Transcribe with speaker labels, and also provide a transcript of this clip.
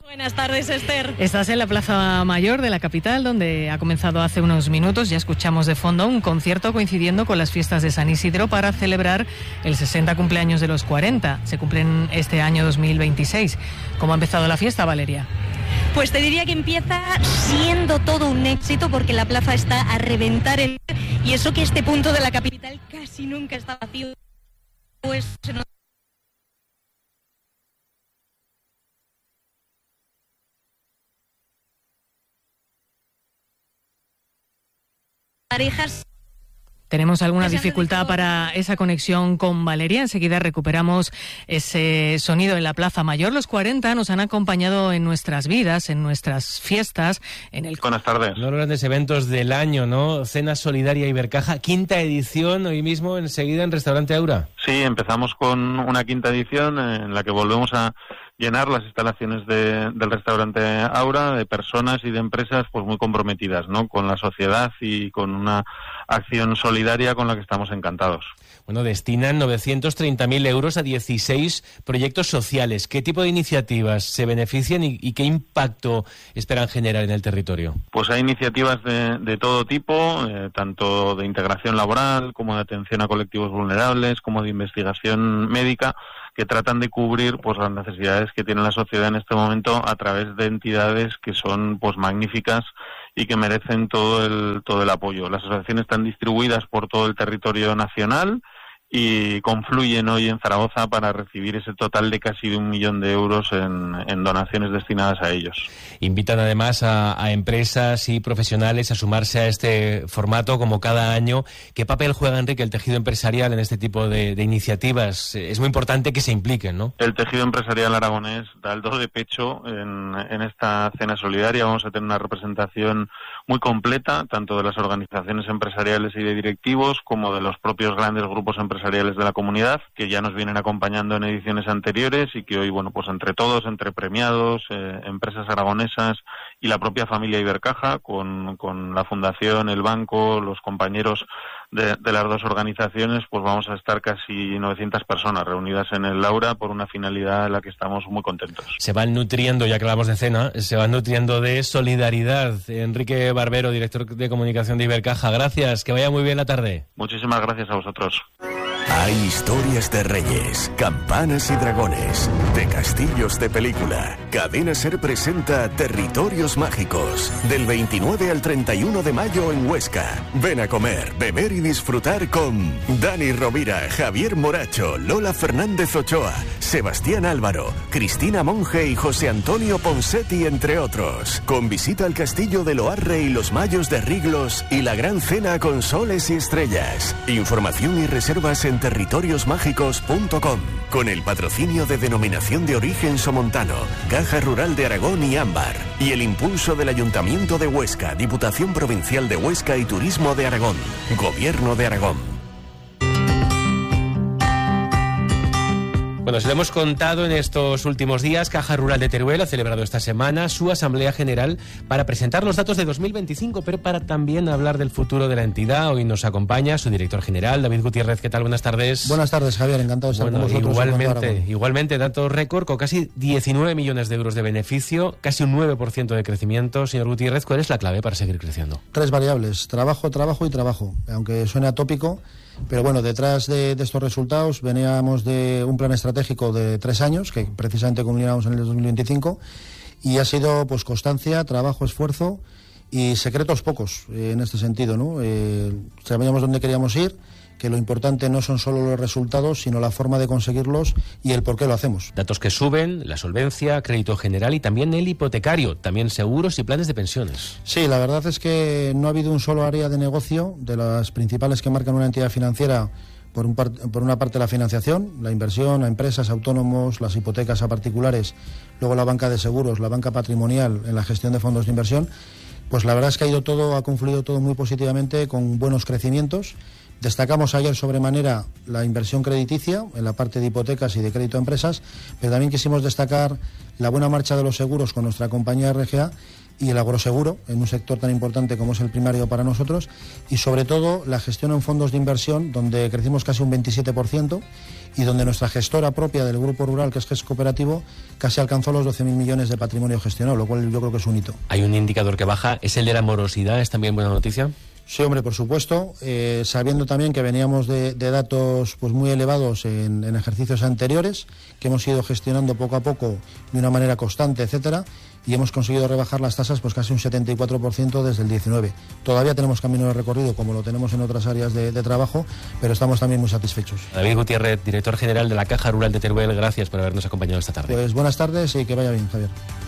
Speaker 1: Buenas tardes, Esther.
Speaker 2: Estás en la Plaza Mayor de la capital, donde ha comenzado hace unos minutos, ya escuchamos de fondo, un concierto coincidiendo con las fiestas de San Isidro para celebrar el 60 cumpleaños de los 40. Se cumplen este año 2026. ¿Cómo ha empezado la fiesta, Valeria?
Speaker 1: Pues te diría que empieza siendo todo un éxito, porque la plaza está a reventar y eso que este punto de la capital casi nunca está vacío. Pues parejas.
Speaker 2: Tenemos alguna dificultad para esa conexión con Valeria. Enseguida recuperamos ese sonido en la Plaza Mayor. Los 40 nos han acompañado en nuestras vidas, en nuestras fiestas.
Speaker 3: Buenas tardes.
Speaker 4: Uno de los grandes eventos del año, ¿no? Cena Solidaria Ibercaja, quinta edición, hoy mismo enseguida en Restaurante Aura.
Speaker 3: Sí, empezamos con una quinta edición en la que volvemos a llenar las instalaciones del Restaurante Aura de personas y de empresas pues muy comprometidas, ¿no?, con la sociedad y con una acción solidaria con la que estamos encantados.
Speaker 4: Bueno, destinan 930.000 euros a 16 proyectos sociales. ¿Qué tipo de iniciativas se benefician y qué impacto esperan generar en el territorio?
Speaker 3: Pues hay iniciativas de todo tipo, tanto de integración laboral como de atención a colectivos vulnerables, como de investigación médica, que tratan de cubrir pues las necesidades que tiene la sociedad en este momento a través de entidades que son pues magníficas y que merecen todo el apoyo. Las asociaciones están distribuidas por todo el territorio nacional y confluyen hoy en Zaragoza para recibir ese total de casi 1 millón de euros en donaciones destinadas a ellos.
Speaker 4: Invitan además a empresas y profesionales a sumarse a este formato como cada año. ¿Qué papel juega, Enrique, el tejido empresarial en este tipo de iniciativas? Es muy importante que se impliquen, ¿no?
Speaker 3: El tejido empresarial aragonés da el do de pecho en esta cena solidaria. Vamos a tener una representación muy completa, tanto de las organizaciones empresariales y de directivos, como de los propios grandes grupos empresariales de la comunidad, que ya nos vienen acompañando en ediciones anteriores y que hoy, bueno, pues entre todos, entre premiados, empresas aragonesas y la propia familia Ibercaja, con la fundación, el banco, los compañeros de las dos organizaciones, pues vamos a estar casi 900 personas reunidas en el Aura por una finalidad en la que estamos muy contentos.
Speaker 4: Se van nutriendo, ya que hablamos de cena, se van nutriendo de solidaridad. Enrique Barbero, director de comunicación de Ibercaja, gracias, que vaya muy bien la tarde.
Speaker 3: Muchísimas gracias a vosotros.
Speaker 5: Hay historias de reyes, campanas y dragones, de castillos de película. Cadena Ser presenta Territorios Mágicos, del 29 al 31 de mayo en Huesca. Ven a comer, beber y disfrutar con Dani Rovira, Javier Moracho, Lola Fernández Ochoa, Sebastián Álvaro, Cristina Monge y José Antonio Ponsetti, entre otros. Con visita al castillo de Loarre y los Mayos de Riglos y la gran cena con soles y estrellas. Información y reservas en territoriosmágicos.com, con el patrocinio de Denominación de Origen Somontano, Caja Rural de Aragón y Ámbar, y el impulso del Ayuntamiento de Huesca, Diputación Provincial de Huesca y Turismo de Aragón, Gobierno de Aragón.
Speaker 4: Bueno, se lo hemos contado en estos últimos días. Caja Rural de Teruel ha celebrado esta semana su Asamblea General para presentar los datos de 2025, pero para también hablar del futuro de la entidad. Hoy nos acompaña su director general, David Gutiérrez. ¿Qué tal? Buenas tardes.
Speaker 6: Buenas tardes, Javier. Encantado de estar con vosotros.
Speaker 4: Igualmente, datos récord con casi 19 millones de euros de beneficio, casi un 9% de crecimiento. Señor Gutiérrez, ¿cuál es la clave para seguir creciendo?
Speaker 6: 3 variables: trabajo, trabajo y trabajo. Aunque suene atópico, pero bueno, detrás de estos resultados veníamos de un plan estratégico de 3 años, que precisamente culminamos en el 2025, y ha sido pues constancia, trabajo, esfuerzo y secretos pocos en este sentido, ¿no? Sabíamos dónde queríamos ir, que lo importante no son solo los resultados, sino la forma de conseguirlos y el por qué lo hacemos.
Speaker 4: Datos que suben, la solvencia, crédito general y también el hipotecario, también seguros y planes de pensiones.
Speaker 6: Sí, la verdad es que no ha habido un solo área de negocio de las principales que marcan una entidad financiera. Por una parte la financiación, la inversión a empresas, autónomos, las hipotecas a particulares, luego la banca de seguros, la banca patrimonial en la gestión de fondos de inversión. Pues la verdad es que ha confluido todo muy positivamente, con buenos crecimientos, Destacamos ayer sobremanera la inversión crediticia en la parte de hipotecas y de crédito a empresas, pero también quisimos destacar la buena marcha de los seguros con nuestra compañía RGA y el agroseguro, en un sector tan importante como es el primario para nosotros, y sobre todo la gestión en fondos de inversión, donde crecimos casi un 27%, y donde nuestra gestora propia del Grupo Rural, que es GES Cooperativo, casi alcanzó los 12.000 millones de patrimonio gestionado, lo cual yo creo que es un hito.
Speaker 4: Hay un indicador que baja, ¿es el de la morosidad? ¿Es también buena noticia?
Speaker 6: Sí, hombre, por supuesto, sabiendo también que veníamos de datos pues muy elevados en ejercicios anteriores, que hemos ido gestionando poco a poco de una manera constante, etcétera, y hemos conseguido rebajar las tasas pues casi un 74% desde el 19. Todavía tenemos camino de recorrido, como lo tenemos en otras áreas de trabajo, pero estamos también muy satisfechos.
Speaker 4: David Gutiérrez, director general de la Caja Rural de Teruel, gracias por habernos acompañado esta tarde.
Speaker 6: Pues buenas tardes y que vaya bien, Javier.